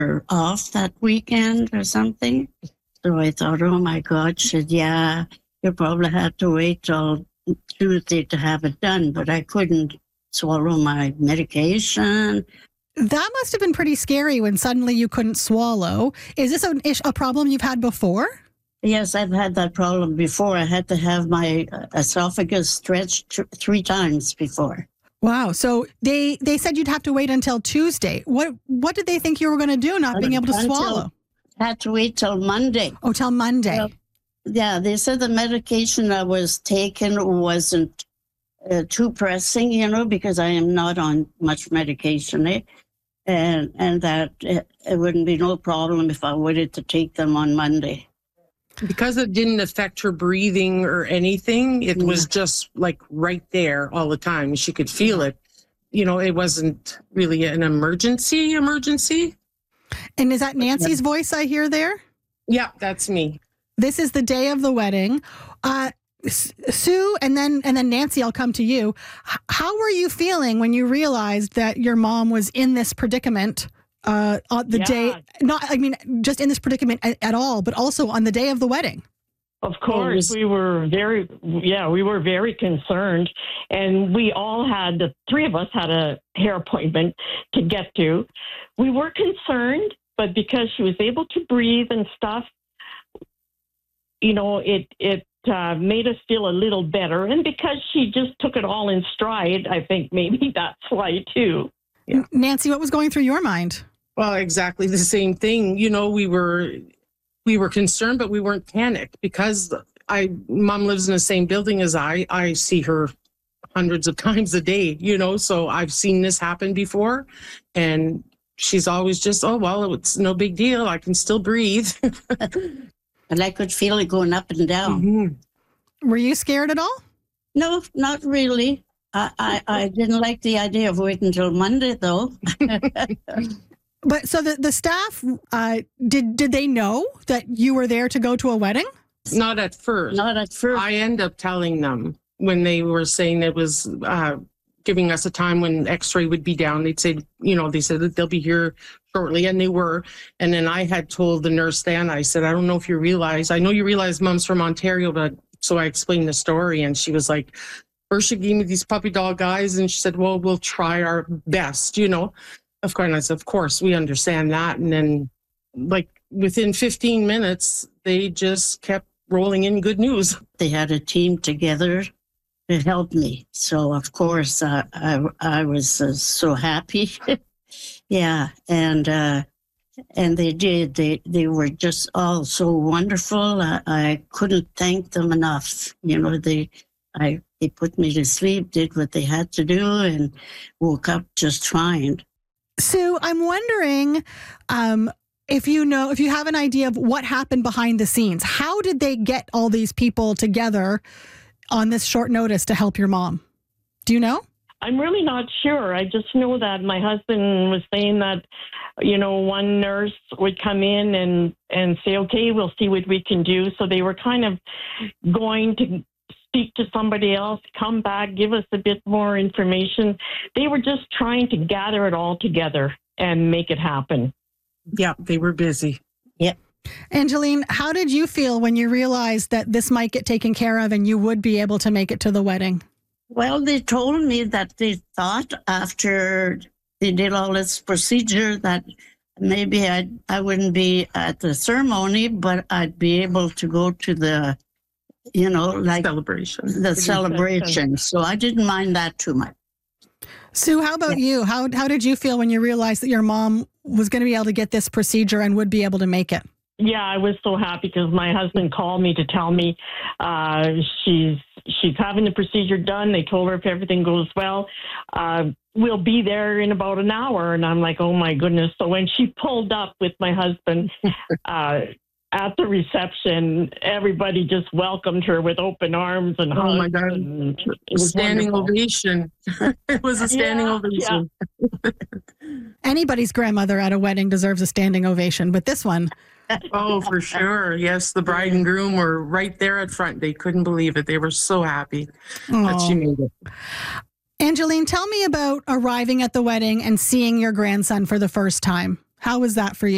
off that weekend or something. So I thought, oh my God, she said, yeah, you probably have to wait till Tuesday to have it done, but I couldn't swallow my medication. That must have been pretty scary when suddenly you couldn't swallow. Is this a problem you've had before? Yes, I've had that problem before. I had to have my esophagus stretched 3 times before. Wow. So they said you'd have to wait until Tuesday. What did they think you were going to do, not being able to swallow? Had to wait till Monday. Oh, till Monday. Yeah, they said the medication I was taking wasn't too pressing, because I am not on much medication, and that it wouldn't be no problem if I waited to take them on Monday. Because it didn't affect her breathing or anything, it was just like right there all the time. She could feel it. It wasn't really an emergency. And is that Nancy's voice I hear there? Yeah, that's me. This is the day of the wedding. Sue, and then Nancy, I'll come to you. How were you feeling when you realized that your mom was in this predicament on the day? Just in this predicament at all, but also on the day of the wedding. Of course, we were very concerned, and the 3 of us had a hair appointment to get to. We were concerned, but because she was able to breathe and stuff, it made us feel a little better. And because she just took it all in stride, I think maybe that's why too. Yeah. Nancy, what was going through your mind? Well, exactly the same thing. We were concerned, but we weren't panicked because Mom lives in the same building as I. I see her hundreds of times a day, so I've seen this happen before. And she's always just, oh, well, it's no big deal. I can still breathe. And I could feel it going up and down. Mm-hmm. Were you scared at all? No, not really. I didn't like the idea of waiting until Monday, though. But so the staff, did they know that you were there to go to a wedding? Not at first. I end up telling them when they were saying it was giving us a time when X-ray would be down. They'd say, they said that they'll be here shortly, and they were. And then I had told the nurse then, I said, I don't know if you realize, I know you realize Mom's from Ontario, but so I explained the story, and she was like, first she gave me these puppy dog eyes, and she said, well, we'll try our best, Of course, and I said, of course, we understand that. And then, within 15 minutes, they just kept rolling in good news. They had a team together to help me. So, of course, I was so happy. Yeah, and they did. They were just all so wonderful. I couldn't thank them enough. They put me to sleep, did what they had to do, and woke up just fine. Sue, I'm wondering if you have an idea of what happened behind the scenes. How did they get all these people together on this short notice to help your mom? Do you know? I'm really not sure. I just know that my husband was saying that, one nurse would come in and say, okay, we'll see what we can do. So they were kind of going to speak to somebody else, come back, give us a bit more information. They were just trying to gather it all together and make it happen. Yeah, they were busy. Yep. Angeline, how did you feel when you realized that this might get taken care of and you would be able to make it to the wedding? Well, they told me that they thought after they did all this procedure that maybe I wouldn't be at the ceremony, but I'd be able to go to the celebration. The celebration. So I didn't mind that too much. Sue, how about you? How did you feel when you realized that your mom was going to be able to get this procedure and would be able to make it? Yeah, I was so happy because my husband called me to tell me she's having the procedure done. They told her if everything goes well, we'll be there in about an hour. And I'm like, oh my goodness. So when she pulled up with my husband at the reception, everybody just welcomed her with open arms and hugs. Oh my God. It was standing wonderful. ovation. It was a standing ovation. Yeah. Anybody's grandmother at a wedding deserves a standing ovation, but this one. Oh, for sure. Yes, the bride and groom were right there at front. They couldn't believe it. They were so happy that she made it. Angeline, tell me about arriving at the wedding and seeing your grandson for the first time. How was that for you?